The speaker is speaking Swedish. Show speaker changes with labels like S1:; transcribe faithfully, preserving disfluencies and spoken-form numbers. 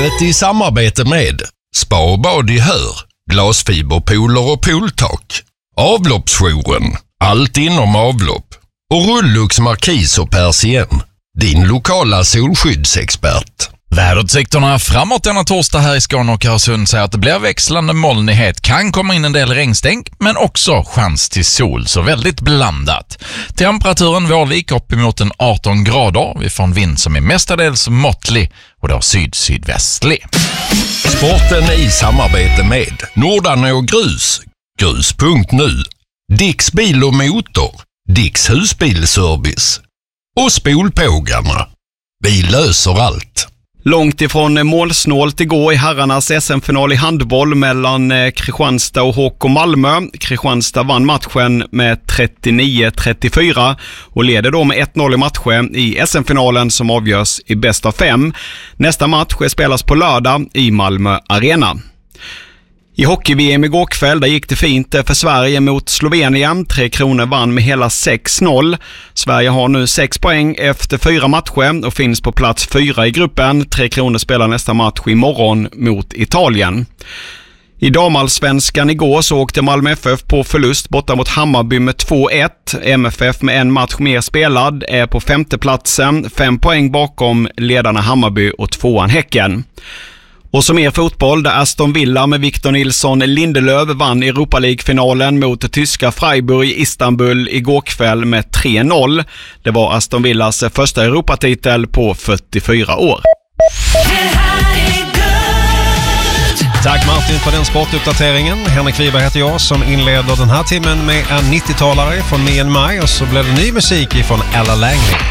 S1: Programmet i samarbete med Spa och bad i Hör, glasfiberpooler och pooltak, Avloppsjouren, allt inom avlopp och Rullux Markis och Persien, din lokala solskyddsexpert.
S2: Väderutsikterna framåt denna torsdag här i Skåne och Öresund säger att det blir växlande molnighet, kan komma in en del regnstänk men också chans till sol, så väldigt blandat. Temperaturen Vårvik uppemot en arton grader, vi får en vind som är mestadels måttlig och då syd-sydvästlig.
S1: Sporten i samarbete med Nordarna och Grus, grus punkt nu, Dicks bil och motor, Dicks husbilservice och Spolpågarna. Vi löser allt.
S3: Långt ifrån målsnålt igår i herrarnas S M-final i handboll mellan Kristianstad och H K Malmö. Kristianstad vann matchen med trettionio trettiofyra och leder då med ett noll i matchen i S M-finalen som avgörs i bäst av fem. Nästa match spelas på lördag i Malmö Arena. I hockey-V M igår kväll där gick det fint för Sverige mot Slovenien. Tre Kronor vann med hela sex noll. Sverige har nu sex poäng efter fyra matcher och finns på plats fyra i gruppen. Tre Kronor spelar nästa match imorgon mot Italien. I damallsvenskan igår så åkte Malmö F F på förlust borta mot Hammarby med två ett. M F F med en match mer spelad är på femte platsen, fem poäng bakom ledarna Hammarby och tvåan Häcken. Och som mer fotboll där Aston Villa med Victor Nilsson Lindelöf vann Europa League-finalen mot tyska Freiburg i Istanbul igår kväll med tre noll. Det var Aston Villas första Europatitel på fyrtiofyra år.
S4: Tack Martin för den sportuppdateringen. Henrik Wiberg heter jag som inleder den här timmen med en nittiotalare från nionde maj och så blir det ny musik ifrån Ella Langley.